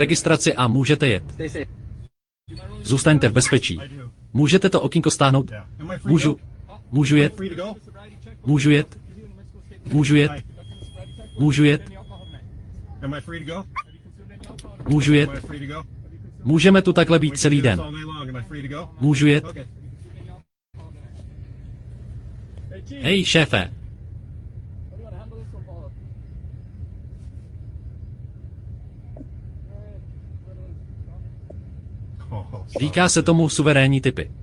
registraci a můžete jet. Zůstaňte v bezpečí. Můžete to okýnko stáhnout? Můžu jet? Můžu jet? Můžu jet? Můžu jet? Můžu jet? Můžeme tu takhle být celý den. Můžu jet? Hej, šéfe. Říká se tomu suverénní typy.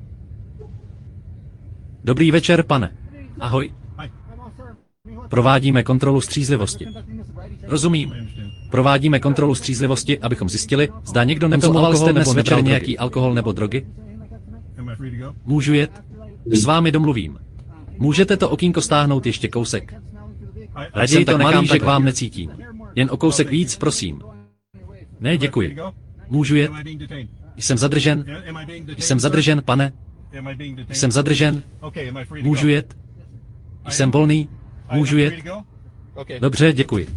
Dobrý večer, pane. Ahoj. Provádíme kontrolu střízlivosti. Rozumím. Provádíme kontrolu střízlivosti, abychom zjistili, zda někdo nepomaloval jste dnes večer nějaký alkohol nebo drogy. Můžu jet? S vámi domluvím. Můžete to okýnko stáhnout ještě kousek. Raději to nechám, že k vám necítím. Jen o kousek víc, prosím. Ne, děkuji. Můžu jet? Jsem zadržen? Jsem zadržen, pane? Jsem zadržen? Můžu jet? Jsem volný? Můžu jet? Dobře, děkuji.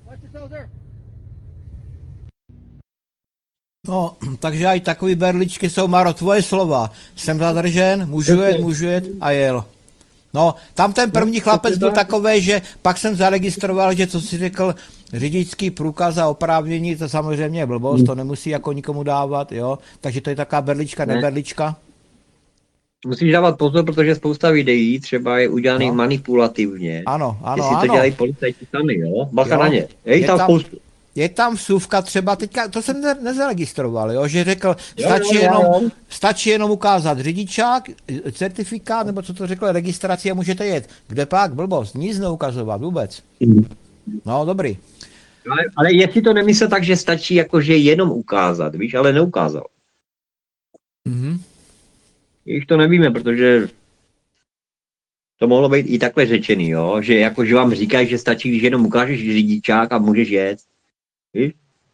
No, takže aj takový berličky jsou, Maro, tvoje slova. Jsem zadržen, můžu jet a jel. No, tam ten první chlapec byl takovej, že pak jsem zaregistroval, že co si řekl, řidičský průkaz a oprávnění, to samozřejmě je blbost, to nemusí jako nikomu dávat, jo. Takže to je taková berlička, neberlička. Musíš dávat pozor, protože spousta videí třeba je udělaných manipulativně. Ano. Jestli to dělají policajti sami, jo? Bacha na ně. Je tam spoustu. Je tam vsuvka třeba, teďka, to jsem nezaregistroval, jo, že řekl, stačí jenom ukázat řidičák, certifikát, nebo co to řekl, registraci a můžete jet. Kde pak, blbost, nic neukazovat vůbec. No, dobrý. Ale jestli to nemyslel tak, že stačí jakože jenom ukázat, víš, ale neukázal. Když to nevíme, protože to mohlo být i takhle řečený, jo, že jakože vám říkají, že stačí, když jenom ukážeš řidičák a můžeš jet. Víš?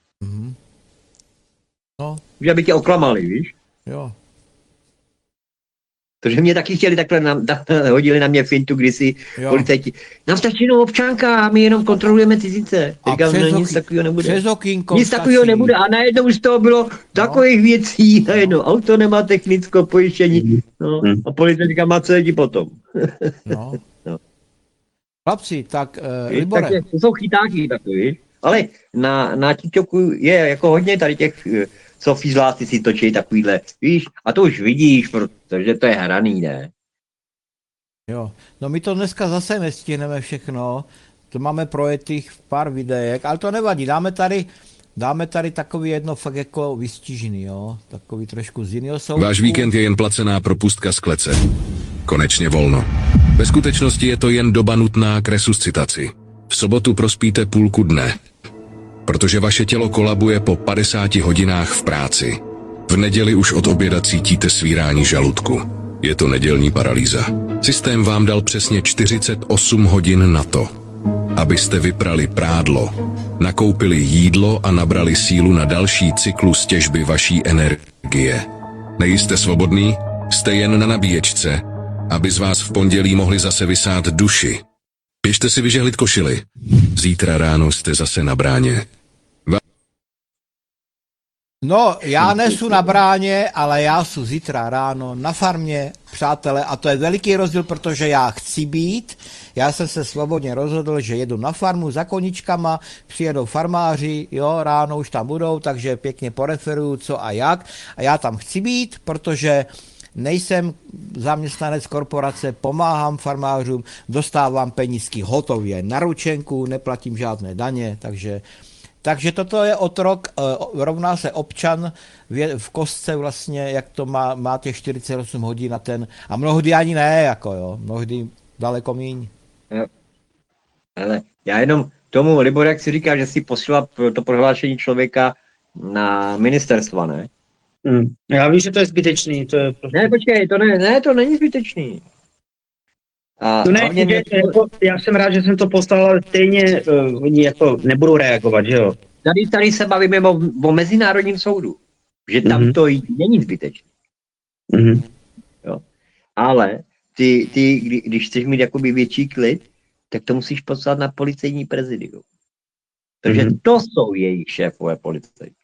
No. Že aby tě oklamali, víš? Jo. Protože mě taky chtěli takhle, hodili na mě fintu kdysi policajti. Nám stačí jenom občanka a my jenom kontrolujeme cizince. Říkám, no, nic takového nebude. Nic takového nebude a najednou už toho bylo takových věcí, najednou auto nemá technické pojištění. No, a policajt říká, má co jedi potom. No. Chlapci, tak Libore. Tak to jsou chytáky takový. Ale na TikToku je jako hodně tady těch, co fízláci si točí takovýhle, víš, a to už vidíš, protože to je hraný, ne? Jo, no my to dneska zase nestihneme všechno, to máme projetých pár videek, ale to nevadí, dáme tady takový jedno fakt jako vystižený, jo, takový trošku z jiného soudu. Váš víkend je jen placená propustka z klece. Konečně volno. Ve skutečnosti je to jen doba nutná k resuscitaci. V sobotu prospíte půlku dne, protože vaše tělo kolabuje po 50 hodinách v práci. V neděli už od oběda cítíte svírání žaludku. Je to nedělní paralýza. Systém vám dal přesně 48 hodin na to, abyste vyprali prádlo, nakoupili jídlo a nabrali sílu na další cyklus těžby vaší energie. Nejste svobodný? Jste jen na nabíječce, aby z vás v pondělí mohli zase vysát duši. Běžte si vyžehlit košili. Zítra ráno jste zase na bráně. No, já nesu na bráně, ale já jsou zítra ráno na farmě, přátelé, a to je veliký rozdíl, protože já chci být. Já jsem se svobodně rozhodl, že jedu na farmu za koníčkama, přijedou farmáři, jo, ráno už tam budou, takže pěkně poreferuju co a jak. A já tam chci být, protože nejsem zaměstnanec korporace, pomáhám farmářům, dostávám penízky hotově na ručenku, neplatím žádné daně, takže toto je otrok, rovná se občan v kostce vlastně, jak to má těch 48 hodin na ten, a mnohdy ani ne, jako jo, mnohdy daleko míň. Ale já jenom tomu, Libor, jak si říká, že si posílá to prohlášení člověka na ministerstva, ne? Já vím, že to je zbytečný. To je prostě... Ne, počkej, to není zbytečný. To ne, já jsem rád, že jsem to poslal, ale stejně oni jako nebudou reagovat, že jo? Tady se bavíme o mezinárodním soudu, že tam to není zbytečné. Jo. Ale ty, když chceš mít jakoby větší klid, tak to musíš poslat na policejní prezidium. Takže to jsou jejich šéfové policajti.